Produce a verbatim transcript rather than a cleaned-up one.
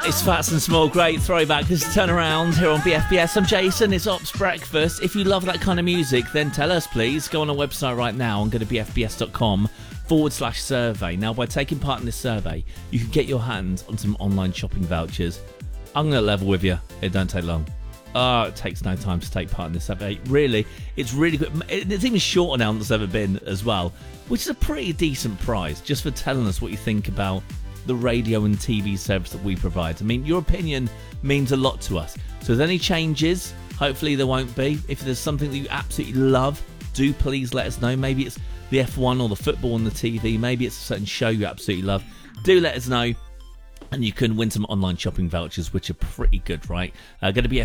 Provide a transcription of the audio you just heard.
It's Fats and Small, great throwback. This is Turn Around here on B F B S. I'm Jason, it's Ops Breakfast. If you love that kind of music, then tell us, please. Go on our website right now and go to bfbs.com forward slash survey. Now, by taking part in this survey, you can get your hands on some online shopping vouchers. I'm going to level with you. It don't take long. Oh, it takes no time to take part in this survey. Really, it's really good. It's even shorter now than it's ever been as well, which is a pretty decent prize just for telling us what you think about the radio and T V service that we provide. I mean, your opinion means a lot to us. So if there's any changes, hopefully there won't be. If there's something that you absolutely love, do please let us know. Maybe it's the F one or the football on the T V. Maybe it's a certain show you absolutely love. Do let us know. And you can win some online shopping vouchers, which are pretty good, right? Uh, going to be